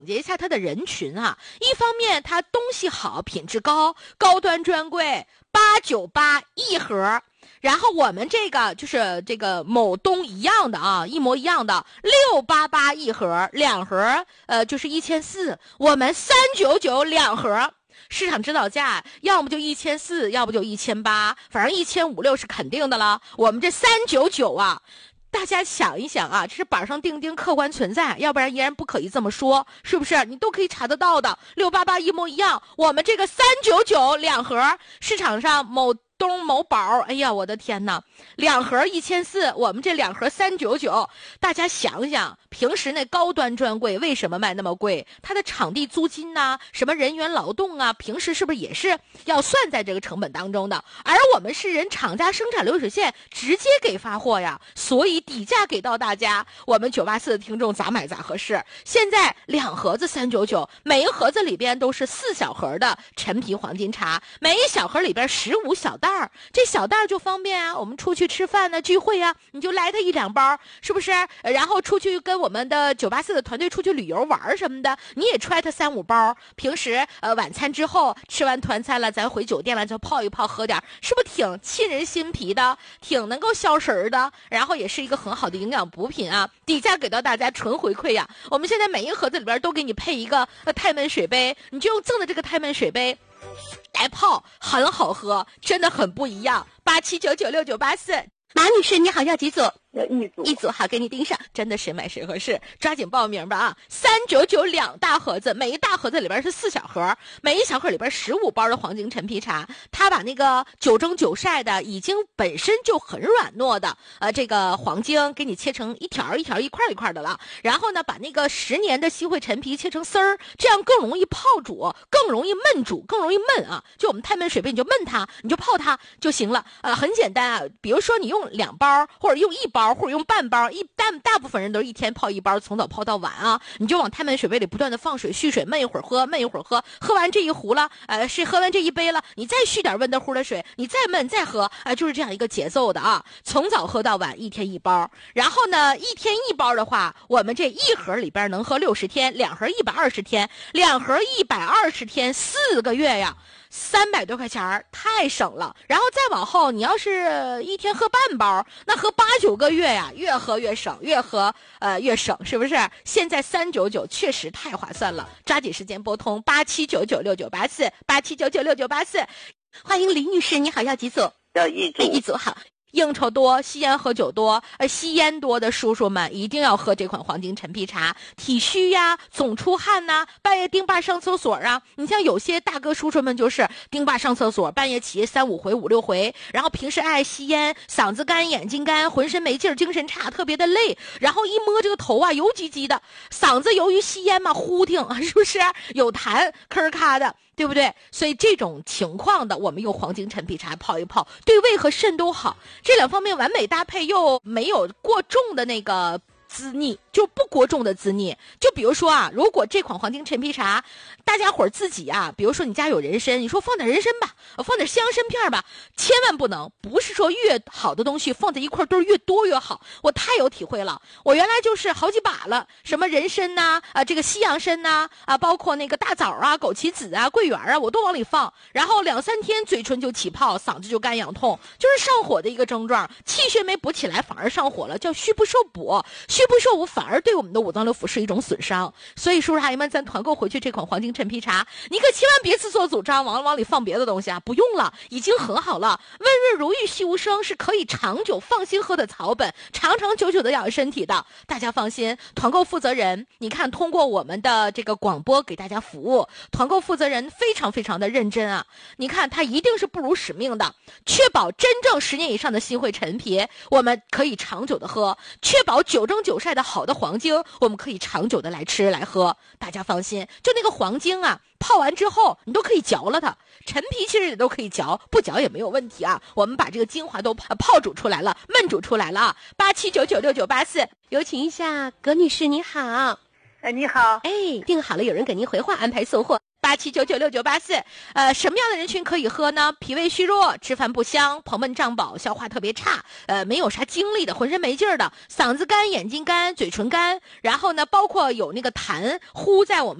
结一下它的人群啊，一方面它东西好，品质高，高端专柜898一盒。然后我们这个就是这个某东一样的啊，一模一样的688一盒，两盒就是1400，我们399两盒。市场指导价要么就1400，要不就1800，反正1500-1600是肯定的了。我们这399啊，大家想一想啊，这是板上钉钉，客观存在，要不然依然不可以这么说，是不是？你都可以查得到的，688一模一样。我们这个399两盒，市场上某东某宝，哎呀，我的天哪，两盒1400，我们这两盒399。大家想想，平时那高端专柜为什么卖那么贵？它的场地租金呐，什么人员劳动啊，平时是不是也是要算在这个成本当中的？而我们是人厂家生产流水线直接给发货呀，所以底价给到大家，我们984的听众咋买咋合适。现在两盒子399，每一盒子里边都是4小盒的陈皮黄金茶，每一小盒里边15小袋。这小袋就方便啊，我们出去吃饭呢、聚会啊，你就来它1-2包，是不是？然后出去跟我们的984的团队出去旅游玩什么的，你也揣它3-5包。平时晚餐之后吃完团餐了，咱回酒店了就泡一泡喝点，是不是挺沁人心脾的，挺能够消食的？然后也是一个很好的营养补品啊，底价给到大家纯回馈呀。我们现在每一盒子里边都给你配一个太闷水杯，你就用赠的这个太闷水杯来泡，很好喝，真的很不一样。87996984，马女士你好，要几组？ 要一组好，给你盯上，真的谁买谁合适，抓紧报名吧啊！399两大盒子，每一大盒子里边是4小盒，每一小盒里边15包的黄金陈皮茶。它把那个9蒸9晒的，已经本身就很软糯的这个黄金给你切成一条一条一块一块的了，然后呢把那个10年的西汇陈皮切成丝儿，这样更容易泡煮，更容易焖煮，更容易焖啊！就我们太焖水杯，你就焖它，你就泡它就行了。很简单啊，比如说你用2包，或者用1包。或者用半包，大部分人都是一天泡1包，从早泡到晚啊！你就往太焖水杯里不断的放水蓄水，焖一会儿喝，焖一会儿喝，喝完这一壶了，是喝完这一杯了，你再续点温的乎的水，你再焖再喝，就是这样一个节奏的啊！从早喝到晚，一天1包。然后呢，一天1包的话，我们这一盒里边能喝60天，两盒120天，两盒120天，4个月呀。300多块钱太省了，然后再往后，你要是一天喝半包，那喝8-9个月呀，越喝越省，越喝越省，是不是？现在399确实太划算了，抓紧时间拨通87996984，87996984，欢迎李女士，你好，要几组？ 要一组， 一组好。应酬多、吸烟喝酒多、吸烟多的叔叔们一定要喝这款黄金陈皮茶。体虚呀，总出汗呐，半夜丁爸上厕所啊。你像有些大哥叔叔们就是丁爸上厕所，半夜起3-5回、5-6回，然后平时爱吸烟，嗓子干、眼睛干，浑身没劲儿，精神差，特别的累。然后一摸这个头啊，油唧唧的，嗓子由于吸烟嘛，呼挺啊，是不是有痰，吭咔的？对不对？所以这种情况的，我们用黄金陈皮茶泡一泡，对胃和肾都好。这两方面完美搭配，又没有过重的那个滋腻，就不过重的滋腻。就比如说啊，如果这款黄金陈皮茶，大家伙自己啊，比如说你家有人参，你说放点人参吧，放点西洋参片吧，千万不能，不是说越好的东西放在一块堆越多越好。我太有体会了，我原来就是好几把了，什么人参呐，这个西洋参呐，包括那个大枣啊、枸杞子啊、桂圆啊，我都往里放，然后2-3天嘴唇就起泡，嗓子就干痒痛，就是上火的一个症状，气血没补起来反而上火了，叫虚不受补，虚不受补反而对我们的五脏六腑是一种损伤。所以叔叔阿姨们，咱团购回去这款黄金陈皮茶，你可千万别自作主张往里放别的东西啊，不用了，已经很好了。温润如玉细无声，是可以长久放心喝的草本，长长久久的养身体的。大家放心，团购负责人，你看通过我们的这个广播给大家服务，团购负责人非常非常的认真啊。你看他一定是不辱使命的，确保真正10年以上的新汇陈皮，我们可以长久的喝，确保9蒸9晒的好的黄精，我们可以长久的来吃来喝。大家放心，就那个黄精啊，泡完之后你都可以嚼了它，陈皮其实也都可以嚼，不嚼也没有问题啊。我们把这个精华都泡煮出来了，焖煮出来了啊。87996984，有请一下葛女士，你好。 你好。 订好了，有人给您回话，安排送货。 0879969984。什么样的人群可以喝呢？脾胃虚弱、吃饭不香、膨闷胀饱、消化特别差，没有啥精力的、浑身没劲儿的、嗓子干、眼睛干、嘴唇干，然后呢，包括有那个痰糊在我们